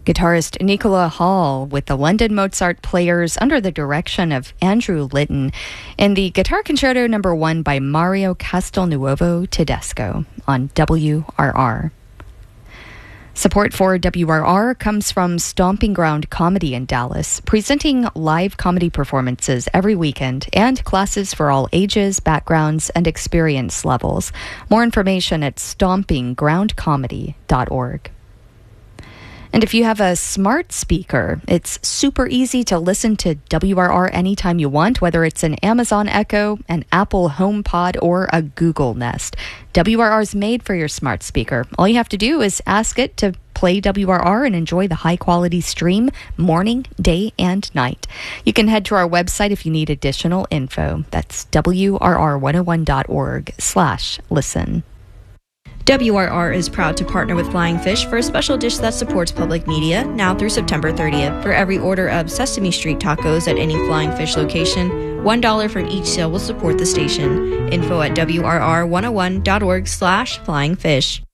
Guitarist Nicola Hall with the London Mozart Players under the direction of Andrew Litton in the Guitar Concerto No. 1 by Mario Castelnuovo Tedesco on WRR. Support for WRR comes from Stomping Ground Comedy in Dallas, presenting live comedy performances every weekend and classes for all ages, backgrounds, and experience levels. More information at stompinggroundcomedy.org. And if you have a smart speaker, it's super easy to listen to WRR anytime you want, whether it's an Amazon Echo, an Apple HomePod, or a Google Nest. WRR is made for your smart speaker. All you have to do is ask it to play WRR and enjoy the high-quality stream morning, day, and night. You can head to our website if you need additional info. That's WRR101.org/listen. WRR is proud to partner with Flying Fish for a special dish that supports public media now through September 30th. For every order of Sesame Street tacos at any Flying Fish location, $1 from each sale will support the station. Info at WRR101.org/flyingfish.